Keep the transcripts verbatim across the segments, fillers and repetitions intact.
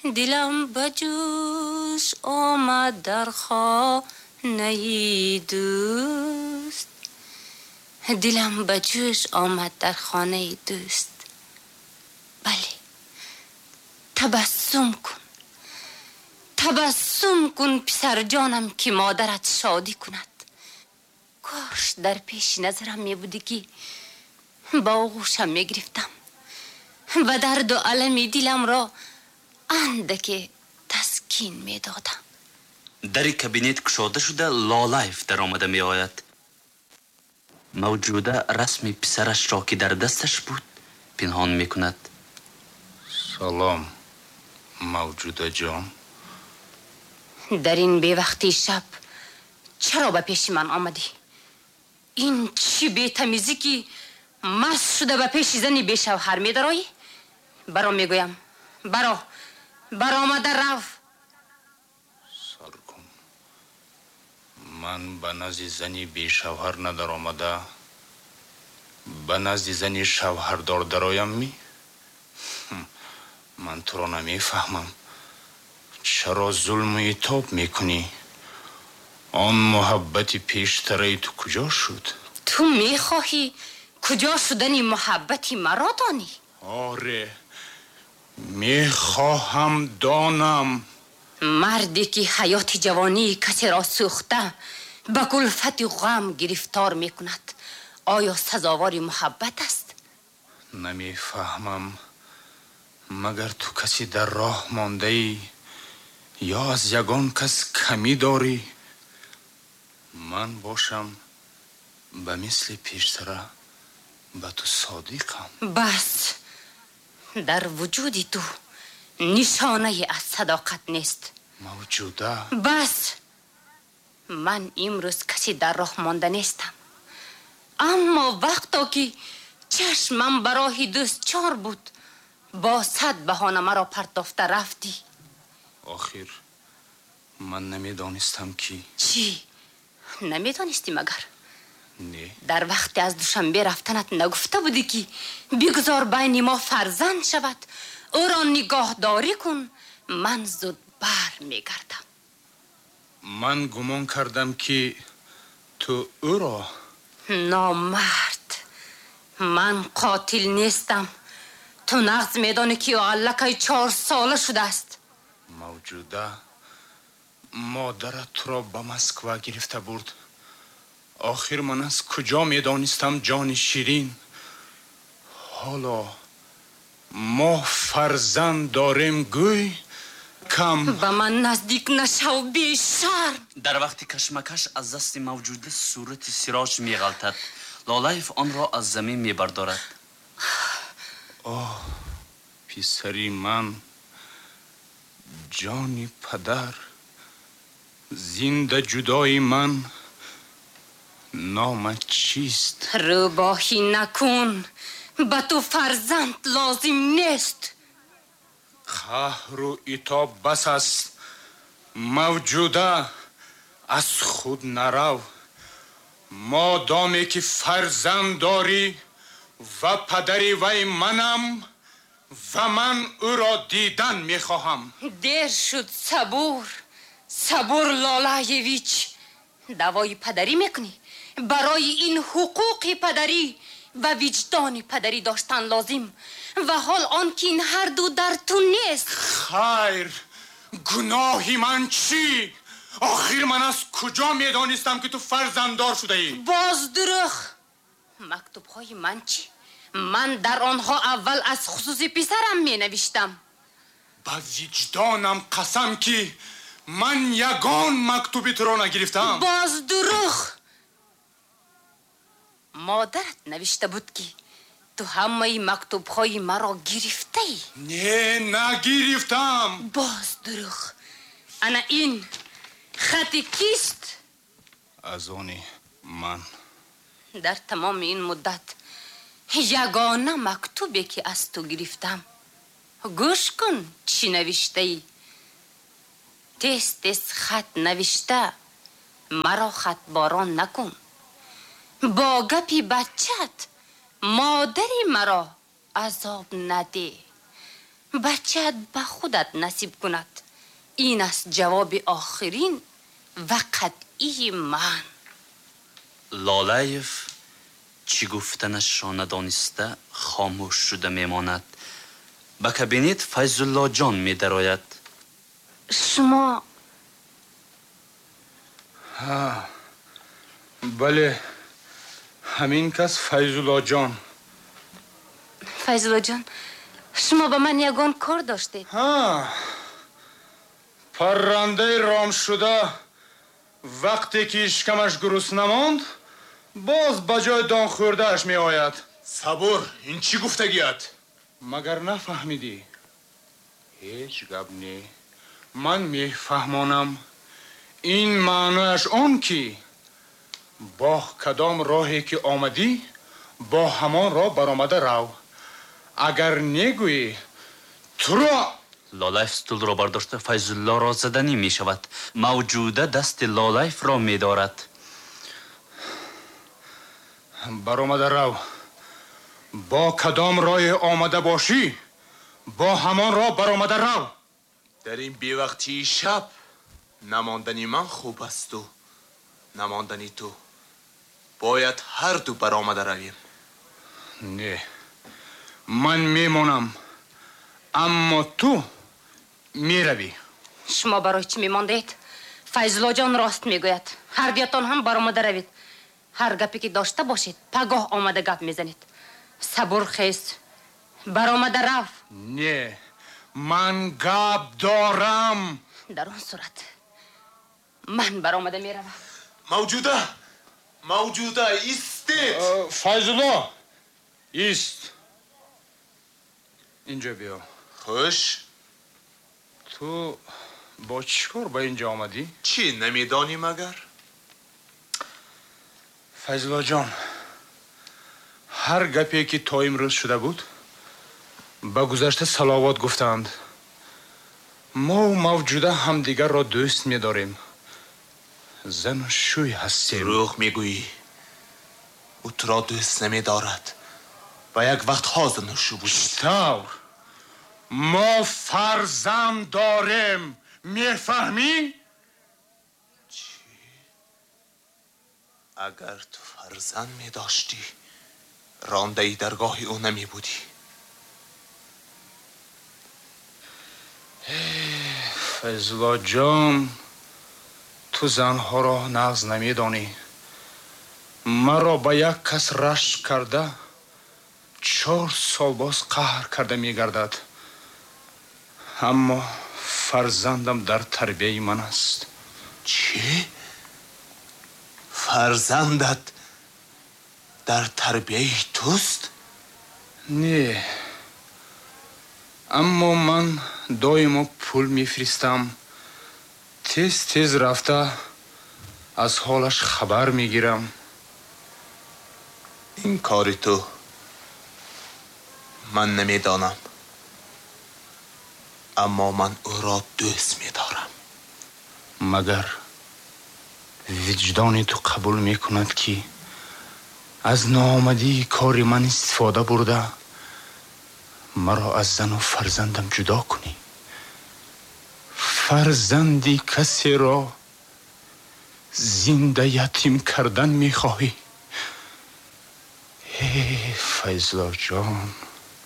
دلم بجوش آمد در خانه دوست، دلم بجوش آمد در خانه دوست. بله، تبسم کن، تبسم کن پسر جانم که مادرت شادی کند. کاش در پیش نظرم می بودی که با آغوشم می گرفتم و درد و علم دلم را اندک تسکین می دادم. در کابینت گشوده شده لالایف در آمده می آید. موجوده رسم پسرش را که در دستش بود پنهان می کند. سلام موجوده جان. در این بی وقتی شب چرا به پیش من آمدی؟ این چی بی تمیزی که مست شده به پیش زنی بی شوهر می درایی؟ برا می گویم، برا برا آمده رو. سر کن، من به نزد زنی بی شوهر ندار آمده به نزد زنی شوهر دار درایم می؟ من تو را نمی فهمم. چرا ظلم و عتاب می کنی؟ آن محبت پیشتره تو کجا شد؟ تو می خواهی کجا شدنی محبتی مرا دانی؟ آره، می خواهم دانم. مردی که حیات جوانی کسی را سوخته به کلفت و غم گرفتار می کند، آیا سزاوار محبت است؟ نمی فهمم. مگر تو کسی در راه مانده ای یا از یگان کس کمی داری؟ من باشم به مثل پیشتره به تو صادقم. بس در وجود تو نشانه از صداقت نیست. موجوده. بس من امروز کسی در راه مانده نیستم، اما وقتا که چشمم به راه دوست چار بود با صد بهانه مرا پرتافته رفتی. آخر من نمیدانستم که. چی؟ نمیدانستی مگر؟ نه. در وقت از دوشنبه رفتنت نگفته بودی که بگذار بین ما فرزند شود، او را نگاه داری کن، من زود بر میگردم. من گمان کردم که تو او را. نامرد، من قاتل نیستم. تو نغز میدانی که علکه چهار ساله شده است. موجوده، مادرت تو را به مسکو گرفته برد. آخر من از کجا میدانستم جان شیرین؟ حالا ما فرزند داریم گوی کم. به من نزدیک نشو بی شرم. در وقتی کشمکش از دست موجوده صورت سراج می غلطد. لالایف آن را از زمین می بردارد. آه پسری من، جانی پدر، زنده جدای من، نامت چیست؟ روباهی نکن، به تو فرزند لازم نیست. قهر و عتاب بس است. موجوده، از خود نرو. مادامی که فرزند داری و پدری وی منم و من او را دیدن میخواهم. دیر شد. صبور صبور لالایویچ. دوای پدری میکنی؟ برای این حقوق پدری و وجدان پدری داشتن لازم، و حال آن که این هر دو در تو نیست. خیر، گناهی من چی؟ آخر من از کجا میدانستم که تو فرزنددار شده ای؟ باز دروغ. مکتوب های من چی؟ من در آنها اول از خصوص پسرم می نوشتم. با وجدانم قسم که من یگان مکتوبی تو را نگرفتم. باز دروغ. مادرت نوشته بود که تو همه مکتوب های مرا گرفته ای. نه نگرفتم. باز دروغ. انا این خط کیست؟ از آنی من. در تمام این مدت یگانه مکتوبی که از تو گرفتم. گوش کن چی نوشته ای. تست تست خط نوشته مرا خط باران نکن. با گپی بچت مادری مرا عذاب نده. بچه‌ات به خودت نصیب کند. این است جواب آخرین و قطعی من. لالایف چی گفتنش را ندانسته خاموش شده میماند. به کابینت فیض الله جان می درآید. شما ها بله، همین کس فیض الله جان. فیض الله جان، شما به من یگان کار داشتید. ها پرنده رام شده وقتی که اشکمش گرسنه نماند باز بجای دان خوردهش می آید. صبور، این چی گفتگیت؟ مگر نفهمیدی؟ هیچ گپ نی. من می فهمانم. این معنیش آن کی با کدام راهی که آمدی با همان راه برآمده رو. اگر نگویی تو را... لالایف ستول را برداشته فیض الله را زدنی می شود. موجوده دست لالایف را می دارد. برآمده رو. با کدام راه آمده باشی با همان راه برآمده رو. در این بیوقتی شب نماندنی من خوب است و نماندنی تو. باید هر دو برآمده رویم. نه، من میمونم اما تو میروی. شما برای چی میماندید؟ فیض الله جان راست میگوید. هر دیتان هم برآمده روید. هر گپی که داشته باشید پگاه آمده گپ میزنید. صبور خیز برآمده رو. نه، من گپ دارم. در آن صورت من برآمده میروم. موجوده موجوده ایستید. فیض الله ایست. اینجا بیا. خوش. تو با چیکار به اینجا آمدی؟ چی نمیدانی مگر؟ فیض الله جان، هر گپی که تا امروز شده بود به گذشته صلوات گفتند. ما و موجوده همدیگر را دوست می‌داریم. زن و شوی هستیم. دروغ میگویی. او تو را دوست نمیدارد. و یک وقت ها زن و شو بود. چطور؟ ما فرزند داریم، میفهمی؟ اگر تو فرزند می داشتی رانده ای درگاه او نمی بودی. فیض الله جان، تو زنها را نغز نمی دانی. مرا با یک کس رشک کرده چهار سال باز قهر کرده می گردد. اما فرزندم در تربیه من است. چی؟ فرزندت در تربیه توست؟ نه، اما من دائما پول میفرستم. تیز تیز رفته از حالش خبر میگیرم. این کاری تو من نمیدانم. اما من او را دوست میدارم. مگر وجدان تو قبول میکند که از ناآمدی کاری من استفاده برده مرا از زن و فرزندم جدا کنی؟ فرزندی کسی را زنده یتیم کردن میخواهی؟ ای فیض الله جان،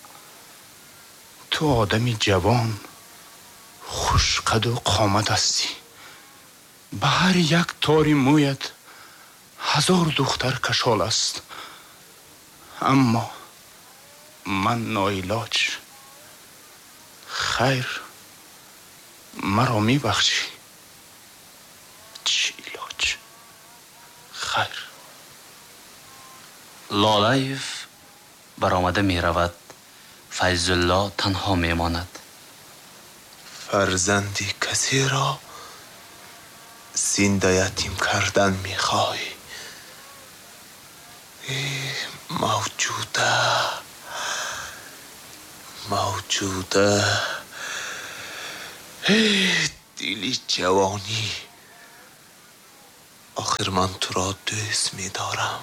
تو آدمی جوان خوش قد و قامت هستی. به هر یک تاری مویت هزار دختر کشال است. اما من ناعلاج. خیر، مرا میبخشی؟ چی علاج؟ خیر. لالایف برآمده می رود. فیض الله تنها می ماند. فرزندی کسی را زنده یتیم کردن میخوای؟ موجوده موجوده دلی جوانی. آخر من تو را دوست میدارم.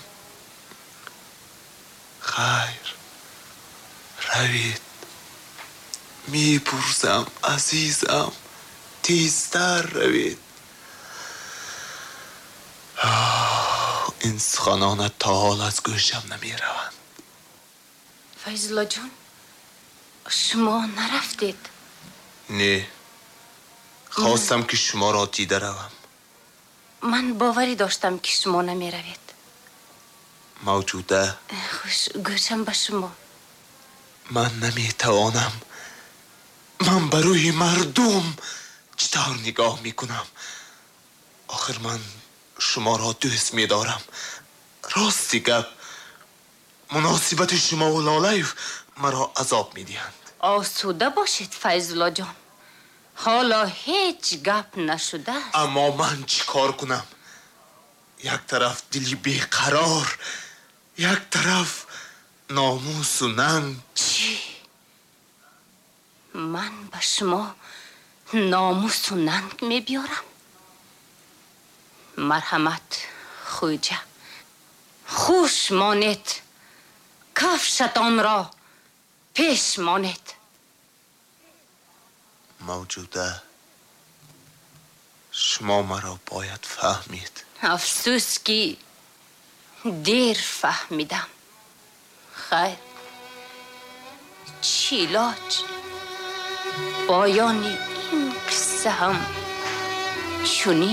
خیر، روید میپرسم عزیزم تیزتر روید. این سخنانت تا حال از گوشم نمیروند. فیضلا جان شما نرفتید؟ نه، خواستم که شما را دیده روم. من باوری داشتم که شما نمی روید. موجوده خوش گوشم به شما. من نمیتوانم. من بروی مردم چطور نگاه میکنم؟ آخر من شما را دوست میدارم. راستی گپ مناسبت شما و لالیف مرا عذاب میدهند. آسوده باشید فیضلا جان، حالا هیچ گپ نشده است. اما من چی کار کنم؟ یک طرف دلی بیقرار، یک طرف ناموس و ننگ. چی؟ من به شما ناموس و ننگ میبیارم؟ مرحمت خوجه، خوش مانید، کفشتان را پیش مانید. موجوده شما مرا باید فهمید. افسوس که دیر فهمیدم. خیر، چی لاج؟ پایان این قصه هم چنین